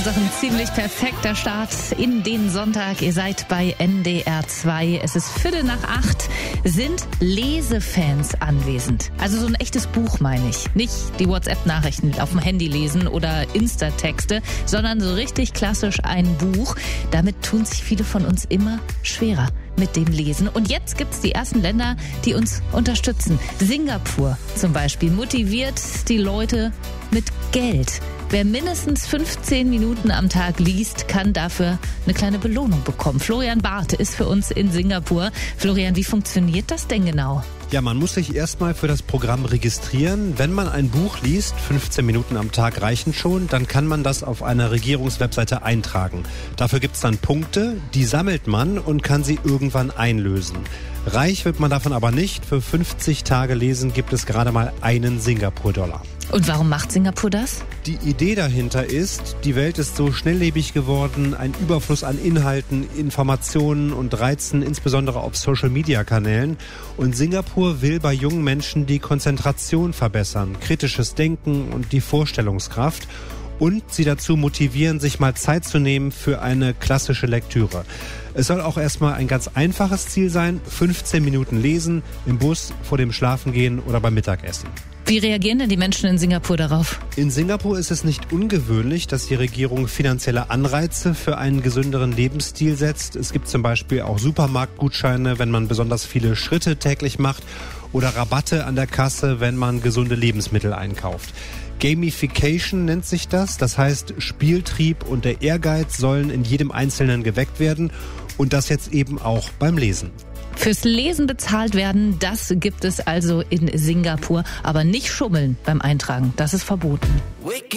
Hauptsache ein ziemlich perfekter Start in den Sonntag. Ihr seid bei NDR 2. Es ist 7:45. Sind Lesefans anwesend? Also so ein echtes Buch meine ich. Nicht die WhatsApp-Nachrichten auf dem Handy lesen oder Insta-Texte, sondern so richtig klassisch ein Buch. Damit tun sich viele von uns immer schwerer mit dem Lesen. Und jetzt gibt's die ersten Länder, die uns unterstützen. Singapur zum Beispiel motiviert die Leute mit Geld. Wer mindestens 15 Minuten am Tag liest, kann dafür eine kleine Belohnung bekommen. Florian Barth ist für uns in Singapur. Florian, wie funktioniert das denn genau? Ja, man muss sich erstmal für das Programm registrieren. Wenn man ein Buch liest, 15 Minuten am Tag reichen schon, dann kann man das auf einer Regierungswebseite eintragen. Dafür gibt's dann Punkte, die sammelt man und kann sie irgendwann einlösen. Reich wird man davon aber nicht. Für 50 Tage Lesen gibt es gerade mal einen Singapur-Dollar. Und warum macht Singapur das? Die Idee dahinter ist, die Welt ist so schnelllebig geworden, ein Überfluss an Inhalten, Informationen und Reizen, insbesondere auf Social-Media-Kanälen. Und Singapur will bei jungen Menschen die Konzentration verbessern, kritisches Denken und die Vorstellungskraft. Und sie dazu motivieren, sich mal Zeit zu nehmen für eine klassische Lektüre. Es soll auch erstmal ein ganz einfaches Ziel sein, 15 Minuten lesen, im Bus, vor dem Schlafengehen oder beim Mittagessen. Wie reagieren denn die Menschen in Singapur darauf? In Singapur ist es nicht ungewöhnlich, dass die Regierung finanzielle Anreize für einen gesünderen Lebensstil setzt. Es gibt zum Beispiel auch Supermarktgutscheine, wenn man besonders viele Schritte täglich macht, oder Rabatte an der Kasse, wenn man gesunde Lebensmittel einkauft. Gamification nennt sich das. Das heißt, Spieltrieb und der Ehrgeiz sollen in jedem Einzelnen geweckt werden und das jetzt eben auch beim Lesen. Fürs Lesen bezahlt werden, das gibt es also in Singapur. Aber nicht schummeln beim Eintragen, das ist verboten.